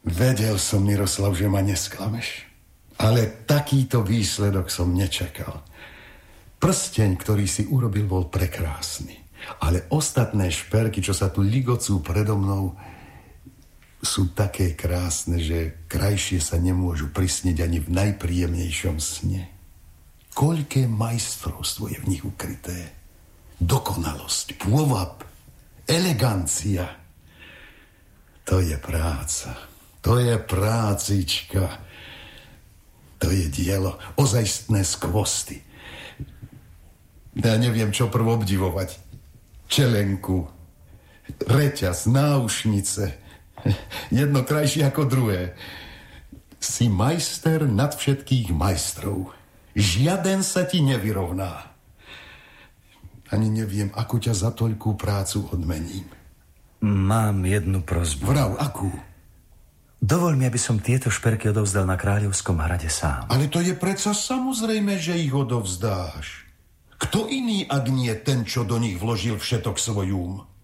Vedel som, Miroslav, že ma nesklameš. Ale takýto výsledok som nečakal. Prsteň, ktorý si urobil, bol prekrásny. Ale ostatné šperky, čo sa tu ligocú predo mnou, sú také krásne, že krajšie sa nemôžu prisniť ani v najpríjemnejšom sne. Koľké majstrovstvo je v nich ukryté. Dokonalosť, pôvab, elegancia. To je práca. To je prácička. To je dielo. Ozajstné skvosty. Ja neviem, čo prv obdivovať. Čelenku, reťaz, náušnice. Jedno krajšie ako druhé. Si majster nad všetkých majstrov. Žiaden sa ti nevyrovná. Ani neviem, ako ťa za toľkú prácu odmením. Mám jednu prosbu. Vrav, akú? Dovol mi, aby som tieto šperky odovzdal na Kráľovskom hrade sám. Ale to je predsa samozrejme, že ich odovzdáš. Kto iný, ak nie ten, čo do nich vložil všetok svoj